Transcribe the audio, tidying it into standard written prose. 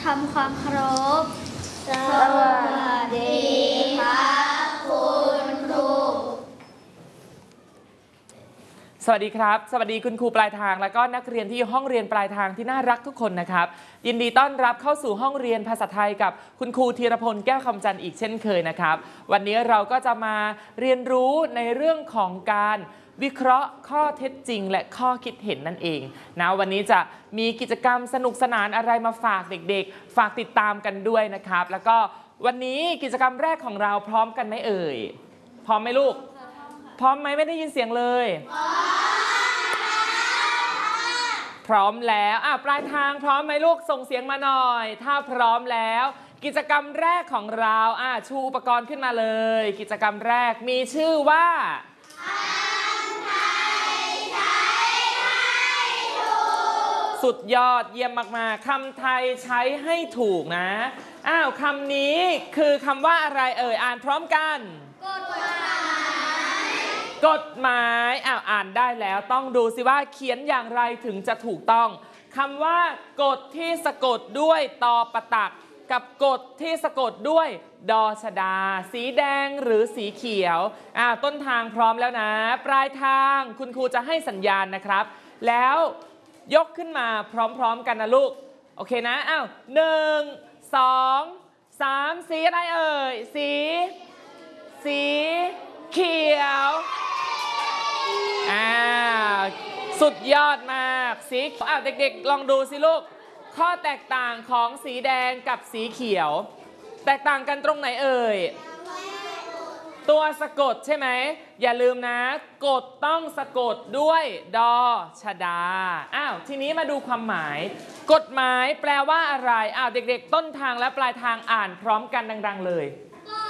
ทำความเคารพสวัสดีครับคุณครูสวัสดีครับสวัสดีคุณครูปลายทางแล้วก็นักเรียนที่ห้องเรียนปลายทางที่น่ารักทุกคนนะครับยินดีต้อนรับเข้าสู่ห้องเรียนภาษาไทยกับคุณครูธีรพลแก้วคำจันทร์อีกเช่นเคยนะครับวันนี้เราก็จะมาเรียนรู้ในเรื่องของการวิเคราะห์ข้อเท็จจริงและข้อคิดเห็นนั่นเองนะวันนี้จะมีกิจกรรมสนุกสนานอะไรมาฝากเด็กๆฝากติดตามกันด้วยนะครับแล้วก็วันนี้กิจกรรมแรกของเราพร้อมกันไหมเอ่ยพร้อมไหมลูกพร้อมไหมไม่ได้ยินเสียงเลยพร้อมแล้วปลายทางพร้อมไหมลูกส่งเสียงมาหน่อยถ้าพร้อมแล้วกิจกรรมแรกของเราชูอุปกรณ์ขึ้นมาเลยกิจกรรมแรกมีชื่อว่าสุดยอดเยี่ยมมากๆคำไทยใช้ให้ถูกนะคำนี้คือคำว่าอะไรเอ่ยอ่านพร้อมกันกฎหมายอ่านได้แล้วต้องดูสิว่าเขียนอย่างไรถึงจะถูกต้องคำว่ากฎที่สะกดด้วยตอประตักกับกฎที่สะกดด้วยดอชดาสีแดงหรือสีเขียวต้นทางพร้อมแล้วนะปลายทางคุณครูจะให้สัญญาณนะครับแล้วยกขึ้นมาพร้อมๆกันนะลูกโอเคนะ1 2 3สีอะไรเอ่ยสีเขียวสุดยอดมากสีเด็กๆลองดูสิลูกข้อแตกต่างของสีแดงกับสีเขียวแตกต่างกันตรงไหนเอ่ยตัวสะกดใช่ไหมอย่าลืมนะกฎต้องสะกดด้วยดอชดาทีนี้มาดูความหมายกฎหมายแปลว่าอะไรเด็กๆต้นทางและปลายทางอ่านพร้อมกันดังๆเลย